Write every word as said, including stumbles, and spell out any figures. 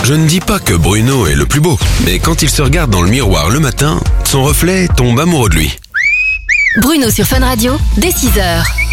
Je ne dis pas que Bruno est le plus beau, mais quand il se regarde dans le miroir le matin, son reflet tombe amoureux de lui. Bruno sur Fun Radio, dès six heures.